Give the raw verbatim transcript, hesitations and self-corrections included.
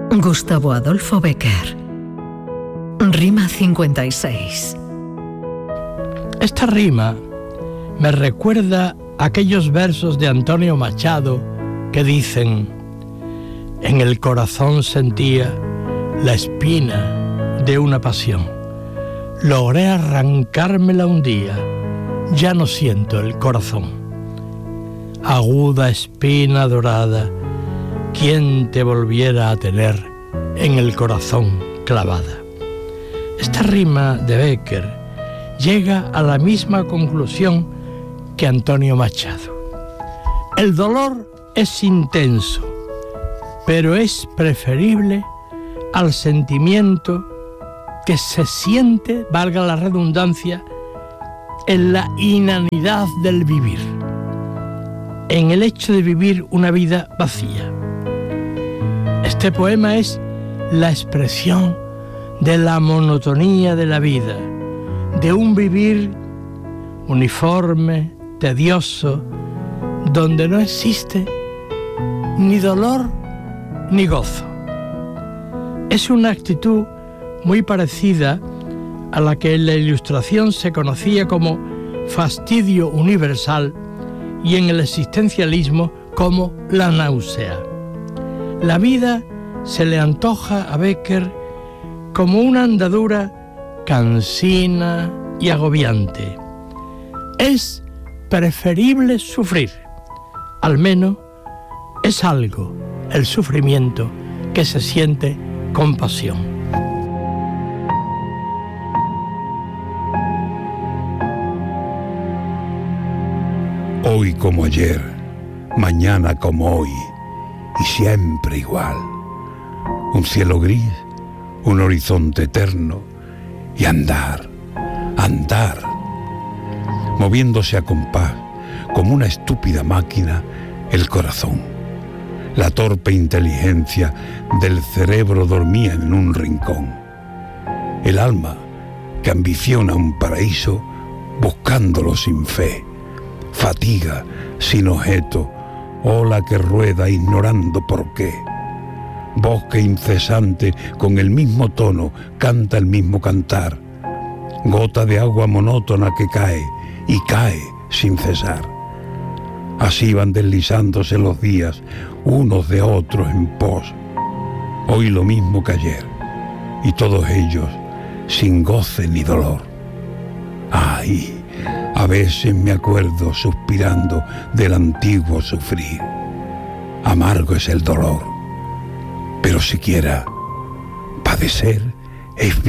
Gustavo Adolfo Bécquer. Rima cincuenta y seis. Esta rima me recuerda aquellos versos de Antonio Machado que dicen: en el corazón sentía la espina de una pasión, logré arrancármela un día, ya no siento el corazón. Aguda espina dorada, ¿quién te volviera a tener en el corazón clavada? Esta rima de Bécquer llega a la misma conclusión que Antonio Machado. El dolor es intenso, pero es preferible al sentimiento que se siente, valga la redundancia, en la inanidad del vivir, en el hecho de vivir una vida vacía. Este poema es la expresión de la monotonía de la vida, de un vivir uniforme, tedioso, donde no existe ni dolor ni gozo. Es una actitud muy parecida a la que en la Ilustración se conocía como fastidio universal y en el existencialismo como la náusea. La vida se le antoja a Bécquer como una andadura cansina y agobiante. Es preferible sufrir, al menos es algo el sufrimiento que se siente con pasión. Hoy como ayer, mañana como hoy, y siempre igual. Un cielo gris, un horizonte eterno, y andar, andar, moviéndose a compás, como una estúpida máquina, el corazón. La torpe inteligencia del cerebro dormía en un rincón. El alma, que ambiciona un paraíso, buscándolo sin fe. Fatiga sin objeto, ola que rueda ignorando por qué. Bosque incesante con el mismo tono canta el mismo cantar. Gota de agua monótona que cae y cae sin cesar. Así van deslizándose los días unos de otros en pos. Hoy lo mismo que ayer, y todos ellos sin goce ni dolor. Ay, a veces me acuerdo suspirando del antiguo sufrir. Amargo es el dolor, pero siquiera padecer es